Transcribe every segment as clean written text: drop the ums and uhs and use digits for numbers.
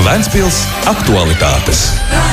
Ventspils aktualitātes.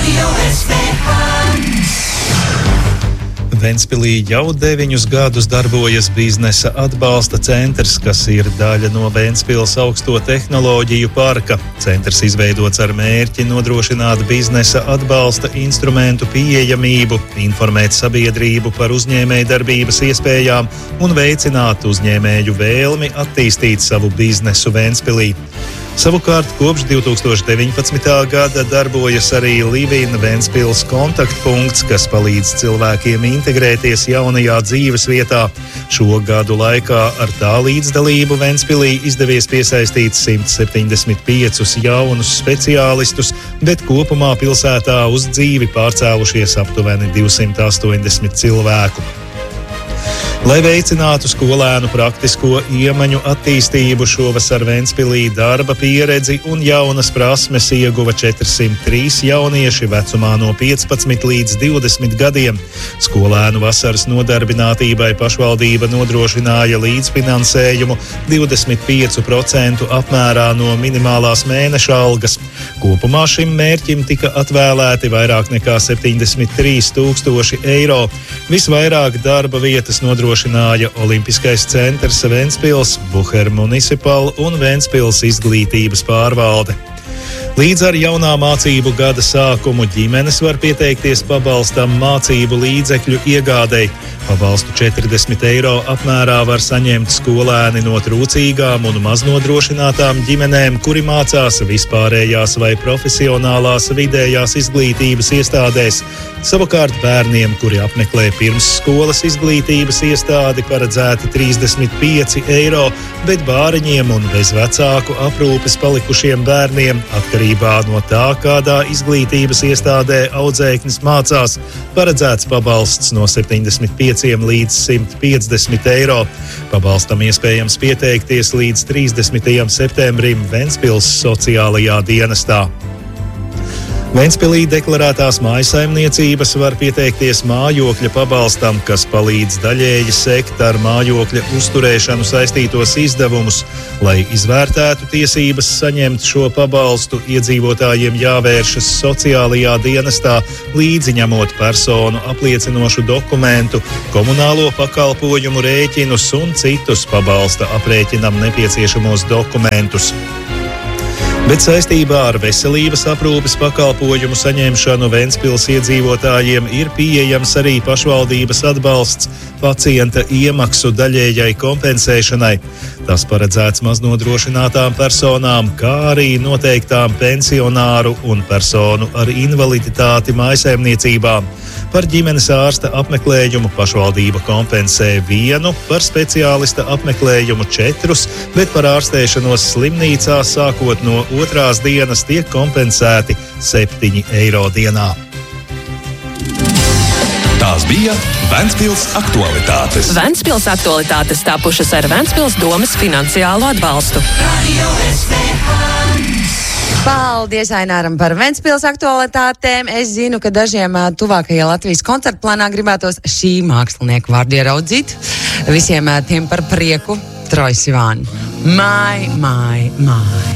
Ventspilī jau 9 gadus darbojas biznesa atbalsta centrs, kas ir daļa no Ventspils augsto tehnoloģiju parka. Centrs izveidots ar mērķi nodrošināt biznesa atbalsta instrumentu pieejamību, informēt sabiedrību par uzņēmējdarbības iespējām un veicināt uzņēmēju vēlmi attīstīt savu biznesu Ventspilī. Savukārt, kopš 2019. gada darbojas arī Livina Ventspils kontaktpunkts, kas palīdz cilvēkiem integrēties jaunajā dzīves vietā. Šo gadu laikā ar tā līdzdalību Ventspilī izdevies piesaistīt 175 jaunus speciālistus, bet kopumā pilsētā uz dzīvi pārcēlušies aptuveni 280 cilvēku. Lai veicinātu skolēnu praktisko iemaņu attīstību, šovasar Ventspilī darba pieredzi un jaunas prasmes ieguva 403 jaunieši vecumā no 15 līdz 20 gadiem. Skolēnu vasaras nodarbinātībai pašvaldība nodrošināja līdzfinansējumu 25% apmērā no minimālās mēneša algas. Kopumā šim mērķim tika atvēlēti vairāk nekā 73 000 eiro. Visvairāk darba vietas nodrošināja Olimpiskais centrs Ventspils, Buher Municipal un Ventspils izglītības pārvalde. Līdz ar jaunā mācību gada sākumu ģimenes var pieteikties pabalstam mācību līdzekļu iegādei. Pabalstu 40 eiro apmērā var saņemt skolēni no trūcīgām un maznodrošinātām ģimenēm, kuri mācās vispārējās vai profesionālās vidējās izglītības iestādēs. Savukārt bērniem, kuri apmeklē pirmsskolas izglītības iestādi, paredzēti 35 eiro, bet bāriņiem un bez vecāku aprūpes palikušiem bērniem, atkarībā no tā, kādā izglītības iestādē audzēknis mācās, paredzēts pabalsts no 75 līdz 150 eiro. Pabalstam iespējams pieteikties līdz 30. septembrim Ventspils sociālajā dienestā. Ventspilī deklarētās mājsaimniecības var pieteikties mājokļa pabalstam, kas palīdz daļēji sekt ar mājokļa uzturēšanu saistītos izdevumus. Lai izvērtētu tiesības saņemt šo pabalstu, iedzīvotājiem jāvēršas sociālajā dienestā, līdzi ņemot personu apliecinošu dokumentu, komunālo pakalpojumu rēķinus un citus pabalsta aprēķinam nepieciešamos dokumentus. Bet saistībā ar veselības aprūpes pakalpojumu saņemšanu Ventspils iedzīvotājiem ir pieejams arī pašvaldības atbalsts pacienta iemaksu daļējai kompensēšanai. Tas paredzēts maznodrošinātām personām, kā arī noteiktām pensionāru un personu ar invaliditāti mājsaimniecībām. Par ģimenes ārsta apmeklējumu pašvaldība kompensē 1, par speciālista apmeklējumu 4, bet par ārstēšanos slimnīcā sākot no 2. dienas tiek kompensēti 7 eiro dienā. Tās bija Ventspils aktualitātes. Ventspils aktualitātes tapušas ar Ventspils domes finansiālo atbalstu. Paldies Aināram par Ventspils aktualitātēm. Es zinu, ka dažiem tuvākajā Latvijas koncertu plānā gribētos šī mākslinieka vārdu ieraudzīt. Visiem tiem par prieku Trojs Ivāni. Māj.